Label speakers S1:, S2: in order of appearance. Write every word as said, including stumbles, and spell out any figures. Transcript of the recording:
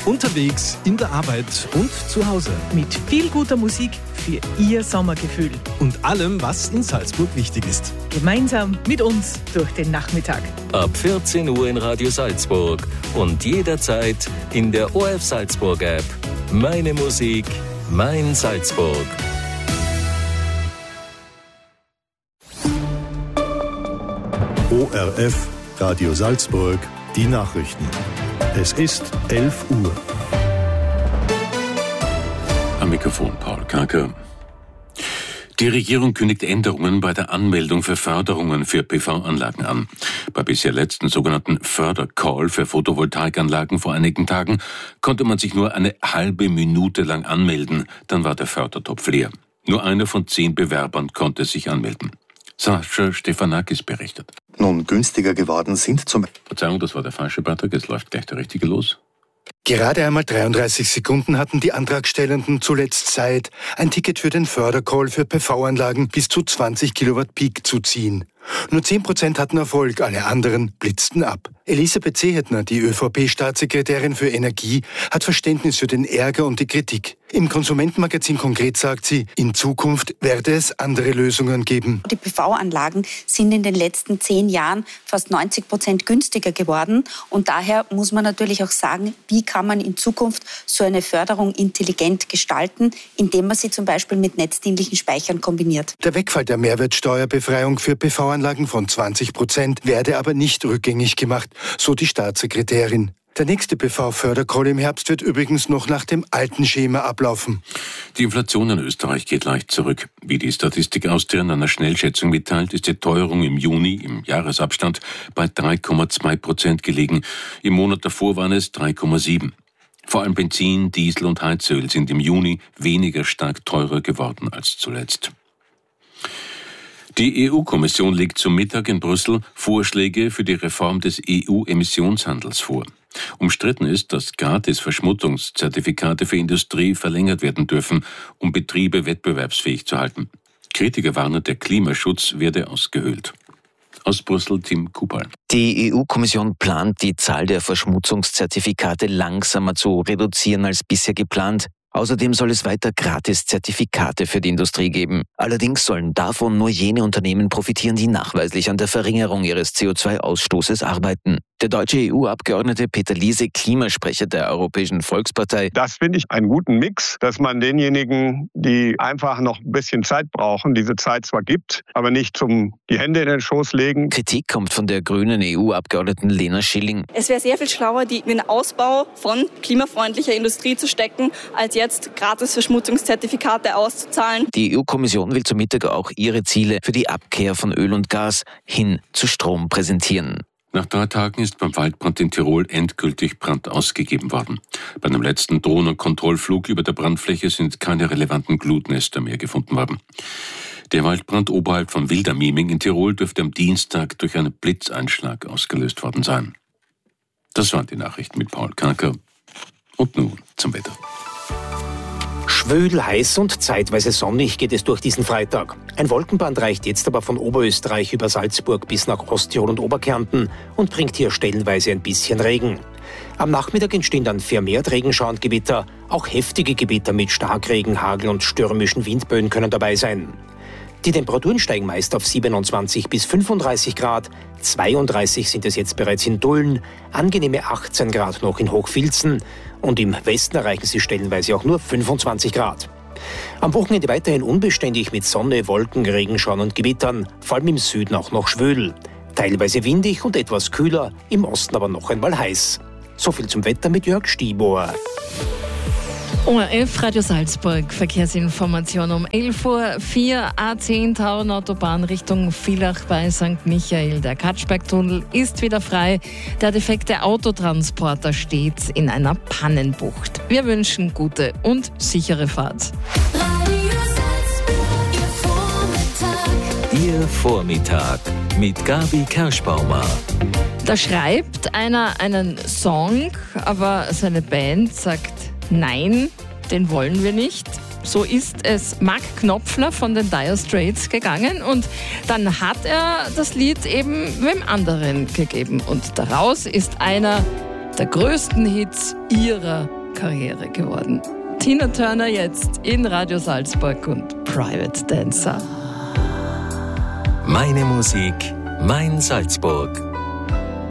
S1: Unterwegs, in der Arbeit und zu Hause.
S2: Mit viel guter Musik für Ihr Sommergefühl.
S1: Und allem, was in Salzburg wichtig ist.
S2: Gemeinsam mit uns durch den Nachmittag.
S3: Ab vierzehn Uhr in Radio Salzburg und jederzeit in der O R F Salzburg App. Meine Musik, mein Salzburg.
S4: O R F Radio Salzburg, die Nachrichten. Es ist elf Uhr.
S5: Am Mikrofon Paul Kaker. Die Regierung kündigt Änderungen bei der Anmeldung für Förderungen für P V-Anlagen an. Bei bisher letzten sogenannten Fördercall für Photovoltaikanlagen vor einigen Tagen konnte man sich nur eine halbe Minute lang anmelden, dann war der Fördertopf leer. Nur einer von zehn Bewerbern konnte sich anmelden. Sascha Stefanakis berichtet.
S6: Nun günstiger geworden sind zum...
S5: Verzeihung, das war der falsche Beitrag, es läuft gleich der richtige los.
S7: Gerade einmal dreiunddreißig Sekunden hatten die Antragstellenden zuletzt Zeit, ein Ticket für den Fördercall für P V-Anlagen bis zu zwanzig Kilowatt Peak zu ziehen. Nur zehn Prozent hatten Erfolg, alle anderen blitzten ab. Elisabeth Seehetner, die ÖVP-Staatssekretärin für Energie, hat Verständnis für den Ärger und die Kritik. Im Konsumentenmagazin Konkret sagt sie, in Zukunft werde es andere Lösungen geben.
S8: Die P V-Anlagen sind in den letzten zehn Jahren fast neunzig Prozent günstiger geworden. Und daher muss man natürlich auch sagen, wie kann man in Zukunft so eine Förderung intelligent gestalten, indem man sie zum Beispiel mit netzdienlichen Speichern kombiniert.
S7: Der Wegfall der Mehrwertsteuerbefreiung für P V-Anlagen von zwanzig Prozent werde aber nicht rückgängig gemacht, so die Staatssekretärin. Der nächste P V-Fördercall im Herbst wird übrigens noch nach dem alten Schema ablaufen.
S5: Die Inflation in Österreich geht leicht zurück. Wie die Statistik Austria in einer Schnellschätzung mitteilt, ist die Teuerung im Juni, im Jahresabstand, bei drei Komma zwei Prozent gelegen. Im Monat davor waren es drei Komma sieben. Vor allem Benzin, Diesel und Heizöl sind im Juni weniger stark teurer geworden als zuletzt. Die E U-Kommission legt zum Mittag in Brüssel Vorschläge für die Reform des E U-Emissionshandels vor. Umstritten ist, dass gratis Verschmutzungszertifikate für Industrie verlängert werden dürfen, um Betriebe wettbewerbsfähig zu halten. Kritiker warnen, der Klimaschutz werde ausgehöhlt. Aus Brüssel, Tim Kupal.
S9: Die E U-Kommission plant, die Zahl der Verschmutzungszertifikate langsamer zu reduzieren als bisher geplant. Außerdem soll es weiter Gratis-Zertifikate für die Industrie geben. Allerdings sollen davon nur jene Unternehmen profitieren, die nachweislich an der Verringerung ihres C O zwei Ausstoßes arbeiten. Der deutsche E U-Abgeordnete Peter Liese, Klimasprecher der Europäischen Volkspartei.
S10: Das finde ich einen guten Mix, dass man denjenigen, die einfach noch ein bisschen Zeit brauchen, diese Zeit zwar gibt, aber nicht zum die Hände in den Schoß legen.
S9: Kritik kommt von der grünen E U-Abgeordneten Lena Schilling.
S11: Es wäre sehr viel schlauer, die in den Ausbau von klimafreundlicher Industrie zu stecken, als jetzt gratis Verschmutzungszertifikate auszuzahlen.
S9: Die E U-Kommission will zum Mittag auch ihre Ziele für die Abkehr von Öl und Gas hin zu Strom präsentieren.
S5: Nach drei Tagen ist beim Waldbrand in Tirol endgültig Brand ausgegeben worden. Bei einem letzten Drohnenkontrollflug über der Brandfläche sind keine relevanten Glutnester mehr gefunden worden. Der Waldbrand oberhalb von Wildermieming in Tirol dürfte am Dienstag durch einen Blitzeinschlag ausgelöst worden sein. Das waren die Nachrichten mit Paul Kaker. Und nun zum Wetter.
S12: Schwül, heiß und zeitweise sonnig geht es durch diesen Freitag. Ein Wolkenband reicht jetzt aber von Oberösterreich über Salzburg bis nach Osttirol und Oberkärnten und bringt hier stellenweise ein bisschen Regen. Am Nachmittag entstehen dann vermehrt Regenschauer und Gewitter. Auch heftige Gewitter mit Starkregen, Hagel und stürmischen Windböen können dabei sein. Die Temperaturen steigen meist auf siebenundzwanzig bis fünfunddreißig Grad, zweiunddreißig sind es jetzt bereits in Dullen, angenehme achtzehn Grad noch in Hochfilzen und im Westen erreichen sie stellenweise auch nur fünfundzwanzig Grad. Am Wochenende weiterhin unbeständig mit Sonne, Wolken, Regenschauern und Gewittern, vor allem im Süden auch noch schwül. Teilweise windig und etwas kühler, im Osten aber noch einmal heiß. So viel zum Wetter mit Jörg Stieber.
S13: O R F Radio Salzburg, Verkehrsinformation um elf Uhr vier, A zehn Tauernautobahn Richtung Villach bei Sankt Michael. Der Katschbergtunnel ist wieder frei. Der defekte Autotransporter steht in einer Pannenbucht. Wir wünschen gute und sichere Fahrt.
S3: Ihr Vormittag mit Gabi Kerschbaumer.
S13: Da schreibt einer einen Song, aber seine Band sagt, nein, den wollen wir nicht. So ist es Mark Knopfler von den Dire Straits gegangen und dann hat er das Lied eben wem anderen gegeben. Und daraus ist einer der größten Hits ihrer Karriere geworden. Tina Turner jetzt in Radio Salzburg und Private Dancer.
S3: Meine Musik, mein Salzburg.